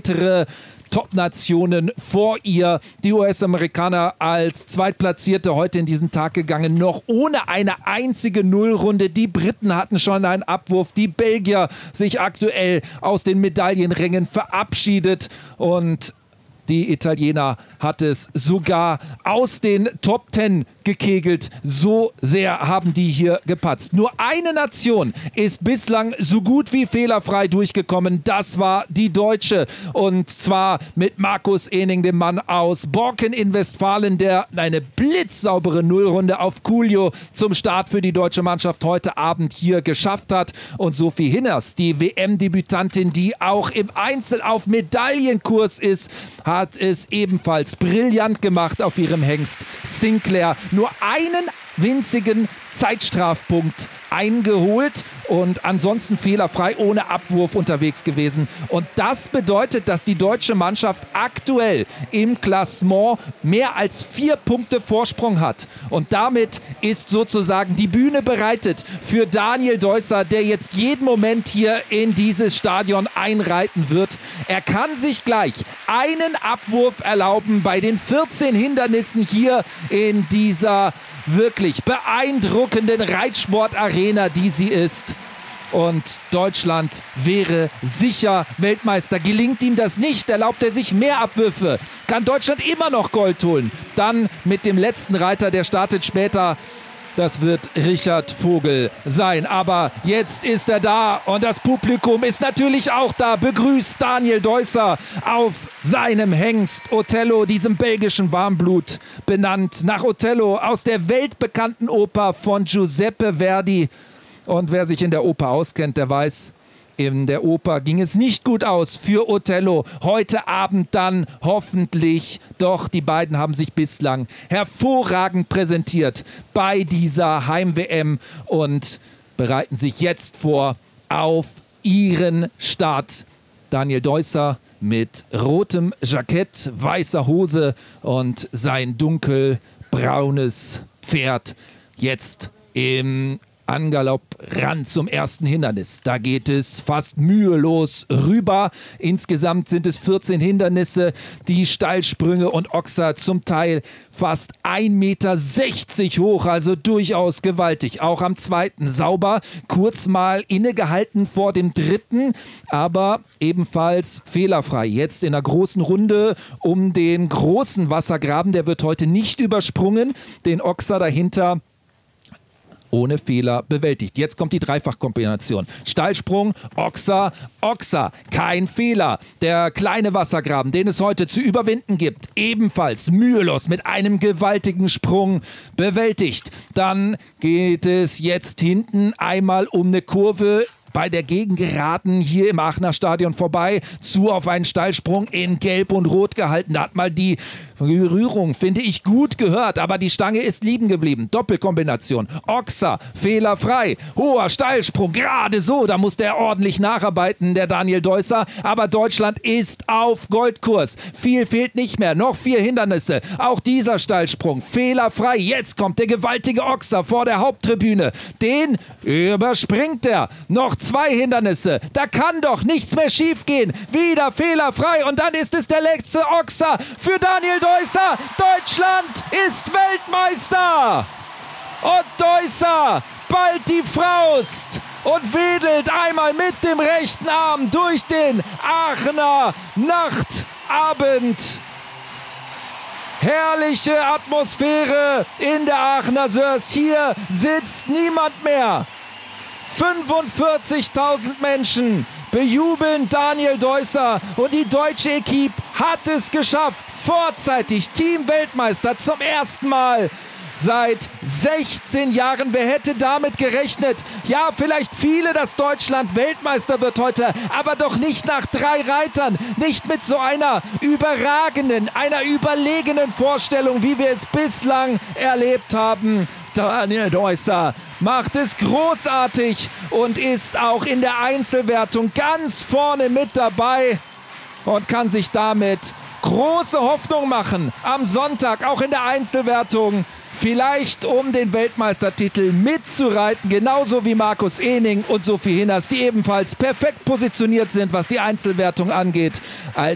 weitere Top-Nationen vor ihr. Die US-Amerikaner als Zweitplatzierte heute in diesen Tag gegangen, noch ohne eine einzige Nullrunde. Die Briten hatten schon einen Abwurf, die Belgier sich aktuell aus den Medaillenrängen verabschiedet und die Italiener hat es sogar aus den Top 10 gekegelt. So sehr haben die hier gepatzt. Nur eine Nation ist bislang so gut wie fehlerfrei durchgekommen. Das war die Deutsche. Und zwar mit Markus Ehning, dem Mann aus Borken in Westfalen, der eine blitzsaubere Nullrunde auf Cuglio zum Start für die deutsche Mannschaft heute Abend hier geschafft hat. Und Sophie Hinners, die WM-Debütantin, die auch im Einzel auf Medaillenkurs ist, hat es ebenfalls brillant gemacht auf ihrem Hengst Sinclair. Nur einen winzigen Zeitstrafpunkt eingeholt und ansonsten fehlerfrei ohne Abwurf unterwegs gewesen. Und das bedeutet, dass die deutsche Mannschaft aktuell im Klassement mehr als 4 Punkte Vorsprung hat. Und damit ist sozusagen die Bühne bereitet für Daniel Deusser, der jetzt jeden Moment hier in dieses Stadion einreiten wird. Er kann sich gleich einen Abwurf erlauben bei den 14 Hindernissen hier in dieser wirklich beeindruckenden Reitsportarena, die sie ist. Und Deutschland wäre sicher Weltmeister. Gelingt ihm das nicht, erlaubt er sich mehr Abwürfe, kann Deutschland immer noch Gold holen. Dann mit dem letzten Reiter, der startet später. Das wird Richard Vogel sein. Aber jetzt ist er da und das Publikum ist natürlich auch da. Begrüßt Daniel Deusser auf seinem Hengst Otello, diesem belgischen Warmblut, benannt nach Otello aus der weltbekannten Oper von Giuseppe Verdi. Und wer sich in der Oper auskennt, der weiß, in der Oper ging es nicht gut aus für Otello. Heute Abend dann hoffentlich. Doch die beiden haben sich bislang hervorragend präsentiert bei dieser Heim-WM und bereiten sich jetzt vor auf ihren Start. Daniel Deusser mit rotem Jackett, weißer Hose und sein dunkelbraunes Pferd jetzt im Angalopp ran zum ersten Hindernis. Da geht es fast mühelos rüber. Insgesamt sind es 14 Hindernisse. Die Steilsprünge und Ochser zum Teil fast 1,60 Meter hoch, also durchaus gewaltig. Auch am zweiten sauber, kurz mal innegehalten vor dem dritten, aber ebenfalls fehlerfrei. Jetzt in einer großen Runde um den großen Wassergraben. Der wird heute nicht übersprungen. Den Ochser dahinter ohne Fehler bewältigt. Jetzt kommt die Dreifachkombination. Steilsprung, Ochser, Ochser. Kein Fehler. Der kleine Wassergraben, den es heute zu überwinden gibt, ebenfalls mühelos mit einem gewaltigen Sprung bewältigt. Dann geht es jetzt hinten einmal um eine Kurve bei der Gegengeraden hier im Aachener Stadion vorbei, zu auf einen Steilsprung in Gelb und Rot gehalten. Da hat mal die Berührung, finde ich, gut gehört, aber die Stange ist liegen geblieben. Doppelkombination. Ochser, fehlerfrei. Hoher Steilsprung, gerade so. Da musste er ordentlich nacharbeiten, der Daniel Deusser. Aber Deutschland ist auf Goldkurs. Viel fehlt nicht mehr. Noch 4 Hindernisse. Auch dieser Steilsprung, fehlerfrei. Jetzt kommt der gewaltige Ochser vor der Haupttribüne. Den überspringt er. Noch 2 Hindernisse. Da kann doch nichts mehr schief gehen. Wieder fehlerfrei. Und dann ist es der letzte Ochser für Daniel Deusser. Deutschland ist Weltmeister. Und Deusser ballt die Faust und wedelt einmal mit dem rechten Arm durch den Aachener Nachtabend. Herrliche Atmosphäre in der Aachener Sörs. Hier sitzt niemand mehr. 45.000 Menschen bejubeln Daniel Deusser und die deutsche Equipe hat es geschafft. Vorzeitig Team-Weltmeister zum ersten Mal seit 16 Jahren. Wer hätte damit gerechnet? Ja, vielleicht viele, dass Deutschland Weltmeister wird heute, aber doch nicht nach 3 Reitern, nicht mit so einer überragenden, einer überlegenen Vorstellung, wie wir es bislang erlebt haben. Daniel Deusser macht es großartig und ist auch in der Einzelwertung ganz vorne mit dabei und kann sich damit große Hoffnung machen am Sonntag, auch in der Einzelwertung, vielleicht um den Weltmeistertitel mitzureiten, genauso wie Markus Ehning und Sophie Hinners, die ebenfalls perfekt positioniert sind, was die Einzelwertung angeht, als